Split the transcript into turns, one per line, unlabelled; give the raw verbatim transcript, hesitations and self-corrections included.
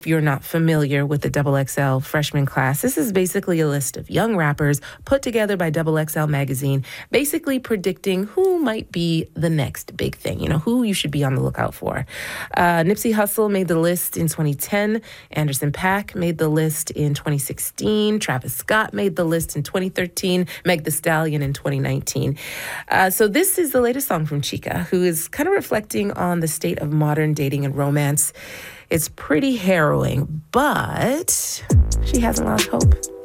If you're not familiar with the Double X L freshman class, this is basically a list of young rappers put together by Double X L magazine, basically predicting who might be the next big thing, you know, who you should be on the lookout for. Uh, Nipsey Hussle made the list in twenty ten. Anderson .Paak made the list in twenty sixteen. Travis Scott made the list in twenty thirteen. Meg Thee Stallion in twenty nineteen. Uh, so this is the latest song from Chika, who is kind of reflecting on the state of modern dating and romance. It's pretty harrowing, but she hasn't lost hope.